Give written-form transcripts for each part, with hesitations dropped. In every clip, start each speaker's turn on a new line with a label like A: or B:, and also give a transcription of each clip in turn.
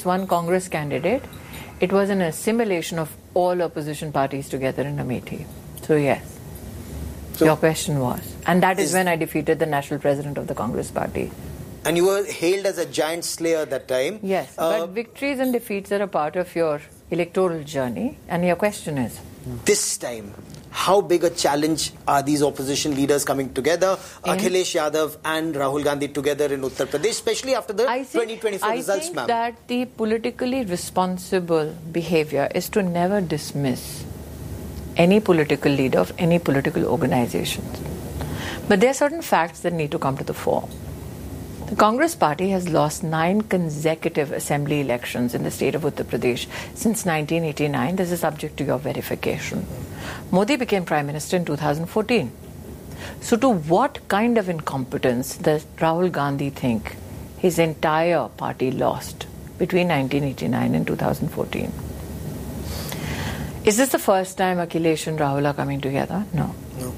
A: just one Congress candidate. It was an assimilation of all opposition parties together in Amethi. So yes, your question was. And that is when I defeated the national president of the Congress party.
B: And you were hailed as a giant slayer that time.
A: Yes, but victories and defeats are a part of your electoral journey. And your question is?
B: This time, how big a challenge are these opposition leaders coming together, Akhilesh Yadav and Rahul Gandhi together in Uttar Pradesh, especially after the 2024 results, ma'am?
A: I think that the politically responsible behavior is to never dismiss any political leader of any political organization. But there are certain facts that need to come to the fore. The Congress party has lost 9 consecutive assembly elections in the state of Uttar Pradesh since 1989. This is subject to your verification. Modi became Prime Minister in 2014. So to what kind of incompetence does Rahul Gandhi think his entire party lost between 1989 and 2014? Is this the first time Akhilesh and Rahul are coming together? No.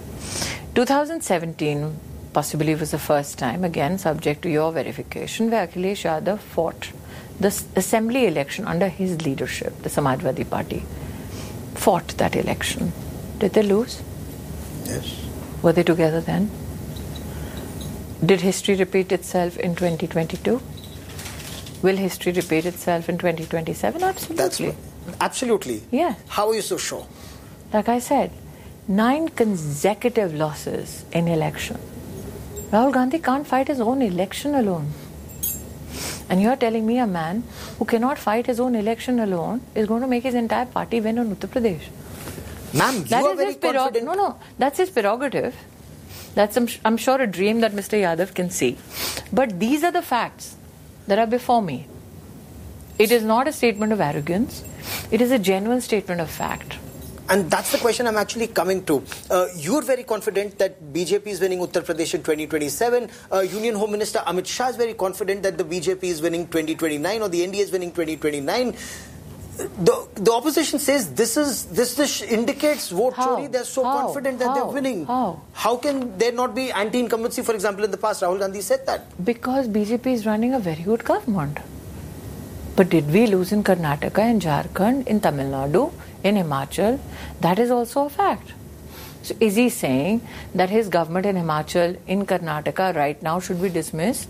A: 2017 possibly was the first time, again subject to your verification, where Akhilesh Yadav fought the assembly election under his leadership. The Samajwadi Party fought that election. Did they lose?
B: Yes.
A: Were they together then? Did history repeat itself in 2022? Will history repeat itself in 2027? Absolutely.
B: Absolutely?
A: Yes.
B: How are you so sure?
A: Like I said, 9 consecutive losses in election. Rahul Gandhi can't fight his own election alone. And you're telling me a man who cannot fight his own election alone is going to make his entire party win on Uttar Pradesh.
B: Ma'am, you are very confident.
A: No, that's his prerogative. That's, I'm sure, a dream that Mr. Yadav can see. But these are the facts that are before me. It is not a statement of arrogance. It is a genuine statement of fact.
B: And that's the question I'm actually coming to. You're very confident that BJP is winning Uttar Pradesh in 2027. Union Home Minister Amit Shah is very confident that the BJP is winning 2029 or the NDA is winning 2029. The opposition says this indicates vote chori. They're so confident that they're winning. How can there not be anti-incumbency? For example, in the past, Rahul Gandhi said that.
A: Because BJP is running a very good government. But did we lose in Karnataka, in Jharkhand, in Tamil Nadu, in Himachal? That is also a fact. So is he saying that his government in Himachal, in Karnataka right now should be dismissed?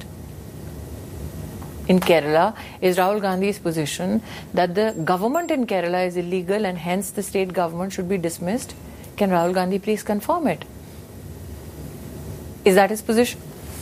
A: In Kerala, is Rahul Gandhi's position that the government in Kerala is illegal and hence the state government should be dismissed? Can Rahul Gandhi please confirm it? Is that his position?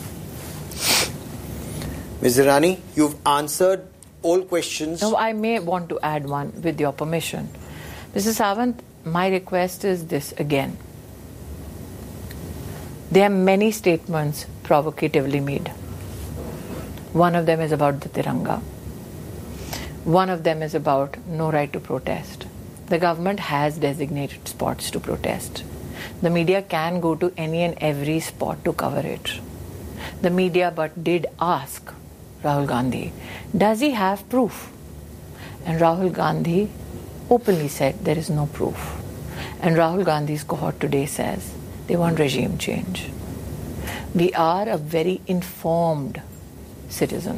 B: Ms. Irani, you've answered all questions.
A: No, I may want to add one with your permission. Mr. Sawant, my request is this again. There are many statements provocatively made. One of them is about the Tiranga. One of them is about no right to protest. The government has designated spots to protest. The media can go to any and every spot to cover it. The media but did ask Rahul Gandhi, does he have proof? And Rahul Gandhi openly said there is no proof. And Rahul Gandhi's cohort today says they want regime change. We are a very informed citizen.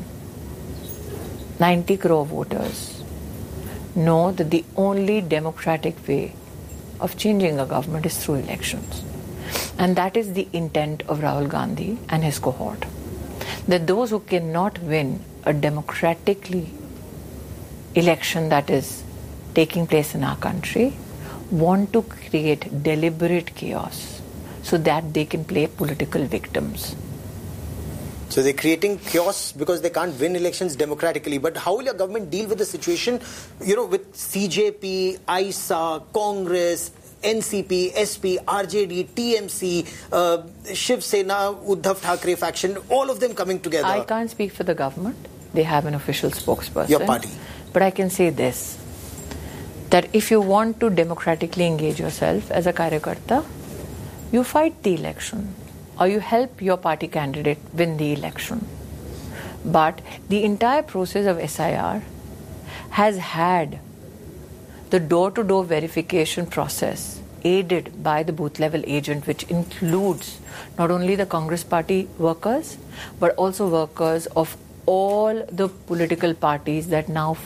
A: 90 crore voters know that the only democratic way of changing a government is through elections. And that is the intent of Rahul Gandhi and his cohort. That those who cannot win a democratically election that is taking place in our country want to create deliberate chaos so that they can play political victims.
B: So they're creating chaos because they can't win elections democratically. But how will your government deal with the situation, with CJP, ISA, Congress, NCP, SP, RJD, TMC, Shiv Sena, Uddhav Thackeray faction, all of them coming together?
A: I can't speak for the government. They have an official spokesperson.
B: Your party.
A: But I can say this, that if you want to democratically engage yourself as a Karyakarta, you fight the election or you help your party candidate win the election. But the entire process of SIR has had the door-to-door verification process aided by the booth-level agent, which includes not only the Congress party workers, but also workers of all the political parties that now